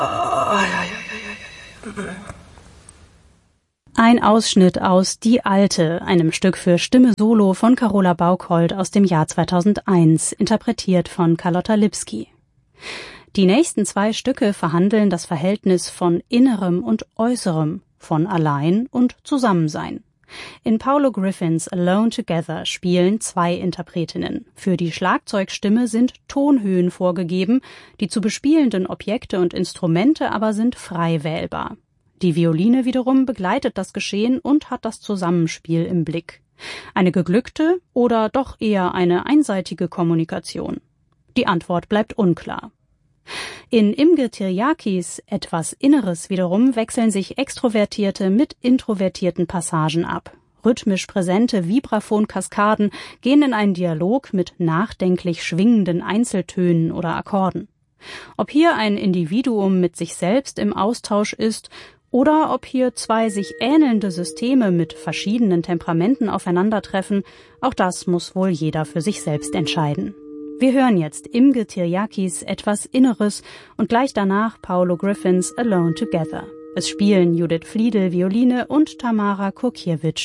Ein Ausschnitt aus Die Alte, einem Stück für Stimme Solo von Carola Baukhold aus dem Jahr 2001, interpretiert von Carlotta Lipski. Die nächsten 2 Stücke verhandeln das Verhältnis von Innerem und Äußerem, von Allein und Zusammensein. In Paolo Griffins Alone Together spielen 2 Interpretinnen. Für die Schlagzeugstimme sind Tonhöhen vorgegeben, die zu bespielenden Objekte und Instrumente aber sind frei wählbar. Die Violine wiederum begleitet das Geschehen und hat das Zusammenspiel im Blick. Eine geglückte oder doch eher eine einseitige Kommunikation? Die Antwort bleibt unklar. In Imge Tiryakis Etwas Inneres wiederum wechseln sich extrovertierte mit introvertierten Passagen ab. Rhythmisch präsente Vibraphon-Kaskaden gehen in einen Dialog mit nachdenklich schwingenden Einzeltönen oder Akkorden. Ob hier ein Individuum mit sich selbst im Austausch ist oder ob hier 2 sich ähnelnde Systeme mit verschiedenen Temperamenten aufeinandertreffen, auch das muss wohl jeder für sich selbst entscheiden. Wir hören jetzt Imge Tiryakis Etwas Inneres und gleich danach Paolo Griffins Alone Together. Es spielen Judith Fliedl Violine und Tamara Kurkiewicz